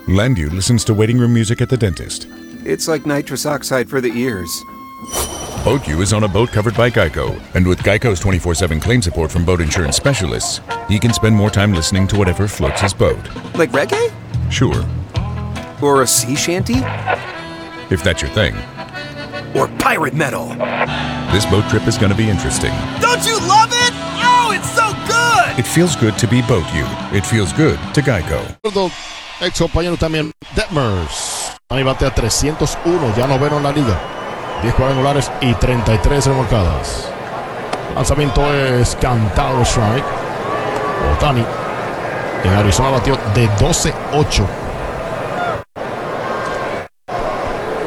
Landu listens to waiting room music at the dentist. It's like nitrous oxide for the ears. BoatU is on a boat covered by Geico, and with Geico's 24/7 claim support from boat insurance specialists, he can spend more time listening to whatever floats his boat. Like reggae? Sure, Or a sea shanty? if that's your thing. Or pirate metal? This boat trip is going to be interesting. Don't you love it? Oh, it's so good! It feels good to be BoatU. It feels good to Geico. Ex compañero también, Detmers. Ahí batea 301, ya noveno en la liga. 10 cuadrangulares y 33 remolcadas. Lanzamiento es cantado strike. Otani en Arizona batió de 12-8